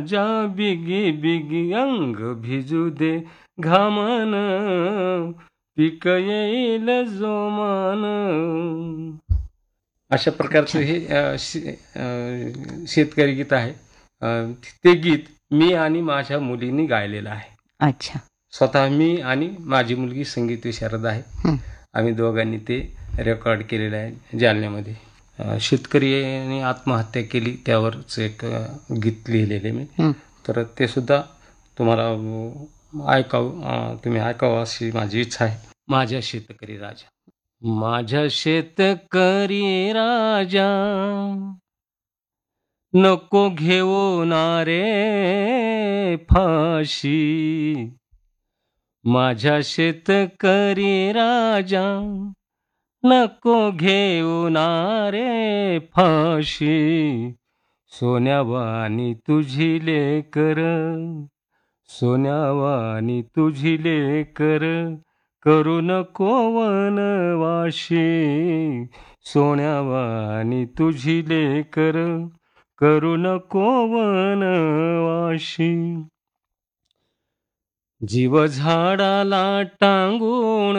जा बिगी बिगी अंग भिजू दे घामान, पीक येईल जोमान. अशा खूप प्रकारचं छान. हे शेतकरी गीत आहे. अ, ते गीत मी आणि माझ्या मुलींनी गायलेलं आहे. अच्छा. स्वतः मी आणि माझी मुलगी संगीत विशारद आहे. हं. आम्ही दोघांनी ते रेकॉर्ड केलेलं आहे जालन्यामध्ये. शेतकऱ्याने आत्महत्या केली त्यावरच एक गीत लिहिलेले मी. हं. तर ते सुद्धा तुम्हाला तुम्ही ऐकावं अशी माझी इच्छा आहे. माझ्या शेतकरी राजा. माझ्या शेतकरी राजा, नको घेऊ ना रे फाशी. माझ्या शेतकरी राजा, नको घेऊ ना रे फाशी. सोन्यावानी तुझी लेकर, सोन्यावानी तुझी लेकर, करू नको वनवाशी. सोन्यावानी तुझी लेकर, करू नको वनवाशी. जीव झाडाला टांगून,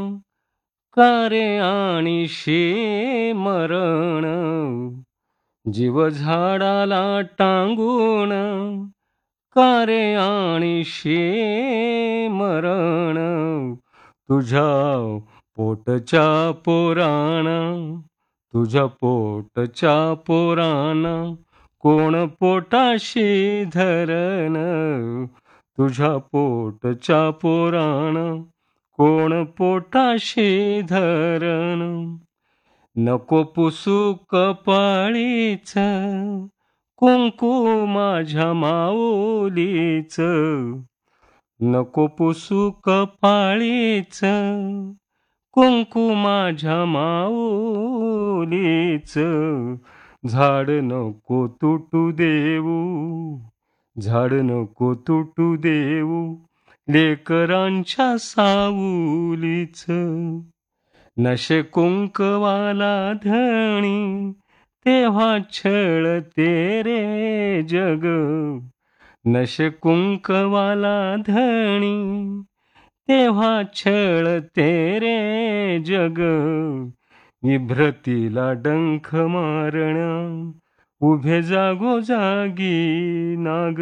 कारे आणि शे मरण. जीव झाडाला टांगून, कारे आणि शे मरण. तुझ्या पोटच्या पोराणा, तुझ्या पोटच्या पोराणा, कोण पोटाशी धरण. तुझ्या पोटच्या पोराणा, कोण पोटाशी धरण. नको पुसू कपाळीच, कुंकू माझ्या माऊलीच. नको पुसू कपाळीच, कुंकू माझ्या माऊलीच. झाड नको तुटू देऊ, झाड नको तुटू देऊ, लेकरांच्या सावलीच. नशे कुंकवाला धणी, तेव्हा छळते रे जग. नशे कुंकवाला धणी, तेव्हा छळते रे जग. इभ्रतीला डंख मारण्या, उभे जागोजागी नाग.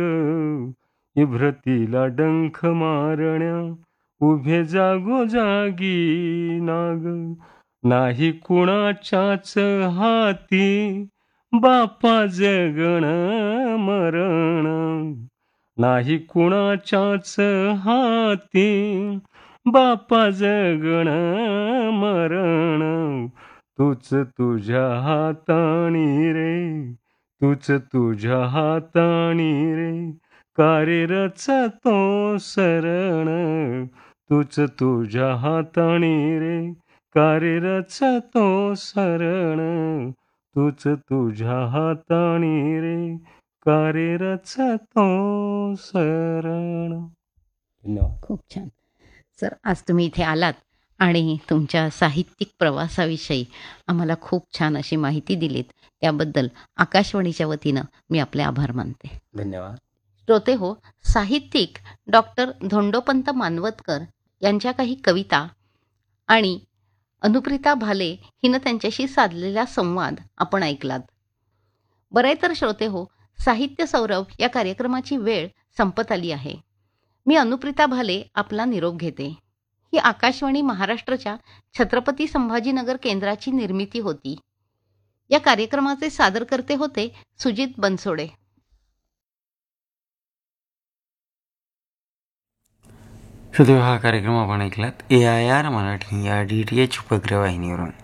इभ्रतीला डंख मारण्या, उभे जागोजागी नाग. नाही कुणाच्याच हाती, बापा जगण मरण. नाही कुणाच्याच हाती, बापा जगण मरण. तूच तुझ्या हातानी रे, तूच तुझ्या हातानी रे, कारे रचतो सरण. तूच तुझ्या हातानी रे, कारे रचतो सरण. तूच तुझ्या हातानी रे, कारे रचतो सरण. धन्यवाद. खूप छान. सर, आज तुम्ही इथे आलात आणि तुमच्या साहित्यिक प्रवासाविषयी आम्हाला खूप छान अशी माहिती दिलीत. त्याबद्दल आकाशवाणीच्या वतीनं मी आपले आभार मानते. धन्यवाद. श्रोते हो, साहित्यिक डॉक्टर धोंडोपंत मानवतकर यांच्या काही कविता आणि अनुप्रिता भाले हिनं त्यांच्याशी साधलेला संवाद आपण ऐकलात. बरे तर श्रोते हो, साहित्य सौरभ या कार्यक्रमाची वेळ संपत आली आहे. मी अनुप्रिता भाले आपला निरोप घेते. ही आकाशवाणी महाराष्ट्राच्या छत्रपती संभाजीनगर केंद्राची निर्मिती होती. या कार्यक्रमाचे सादरकर्ते होते सुजित बनसोडे. श्रोते, हा कार्यक्रम आपण ऐकलात AIR मराठी या DTH उपग्रह वाहिनीवरून.